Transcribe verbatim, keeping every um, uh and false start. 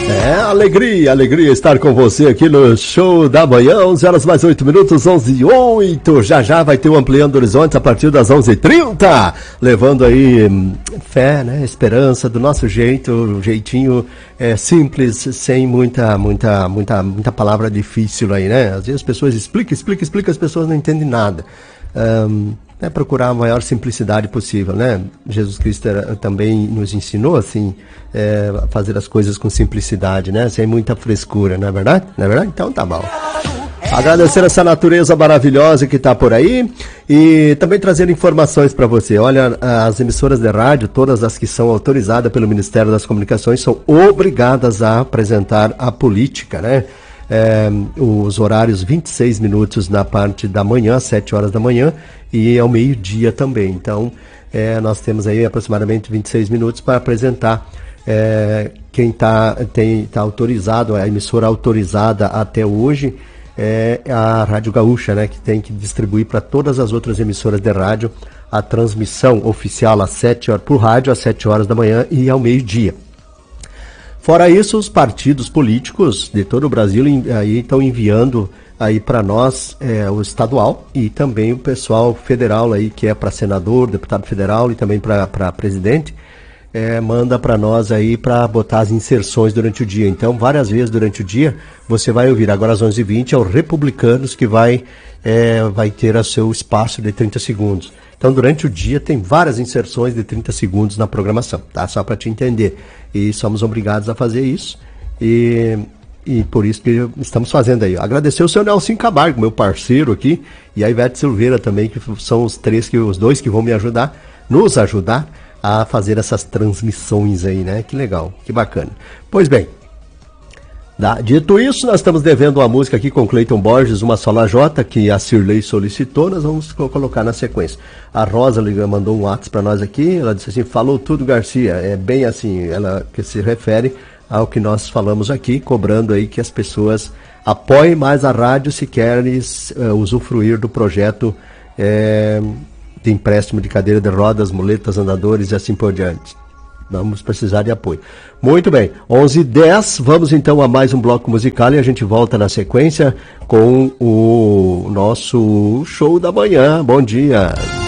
É, alegria, alegria estar com você aqui no Show da Manhã, onze horas mais oito minutos, onze e oito. Já já vai ter o Ampliando Horizontes a partir das onze e trinta, levando aí hum, fé, né, esperança do nosso jeito, um jeitinho é, simples, sem muita, muita, muita, muita palavra difícil aí, né? Às vezes as pessoas explicam, explicam, explicam, as pessoas não entendem nada. Um, É procurar a maior simplicidade possível, né? Jesus Cristo era, também nos ensinou, assim, é, a fazer as coisas com simplicidade, né? Sem muita frescura, não é verdade? Não é verdade? Então tá bom. Agradecer essa natureza maravilhosa que está por aí e também trazer informações para você. Olha, as emissoras de rádio, todas as que são autorizadas pelo Ministério das Comunicações, são obrigadas a apresentar a política, né? É, os horários vinte e seis minutos na parte da manhã, às sete horas da manhã, e ao meio-dia também. Então, é, nós temos aí aproximadamente vinte e seis minutos para apresentar é, quem está tá autorizado, a emissora autorizada até hoje é a Rádio Gaúcha, né, que tem que distribuir para todas as outras emissoras de rádio a transmissão oficial às sete horas, por rádio às sete horas da manhã e ao meio-dia. Fora isso, os partidos políticos de todo o Brasil aí estão enviando aí para nós é, o estadual e também o pessoal federal aí, que é para senador, deputado federal e também para presidente, é, manda para nós aí para botar as inserções durante o dia. Então, várias vezes durante o dia, você vai ouvir. Agora às onze e vinte é o Republicanos que vai, é, vai ter o seu espaço de trinta segundos. Então, durante o dia, tem várias inserções de trinta segundos na programação, tá? Só para te entender. E somos obrigados a fazer isso. E, e por isso que estamos fazendo aí. Agradecer o seu Nelson Camargo, meu parceiro aqui, e a Ivete Silveira também, que são os três, que, os dois que vão me ajudar, nos ajudar a fazer essas transmissões aí, né? Que legal, que bacana. Pois bem, Tá. Dito isso, nós estamos devendo uma música aqui com Cleiton Borges, Uma Só Lajota, que a Cirlei solicitou, nós vamos colocar na sequência. A Rosa mandou um WhatsApp para nós aqui, ela disse assim, falou tudo, Garcia, é bem assim, ela que se refere ao que nós falamos aqui, cobrando aí que as pessoas apoiem mais a rádio se querem uh, usufruir do projeto é, de empréstimo de cadeira de rodas, muletas, andadores e assim por diante. Vamos precisar de apoio. Muito bem, onze e dez, vamos então a mais um bloco musical e a gente volta na sequência com o nosso show da manhã. Bom dia!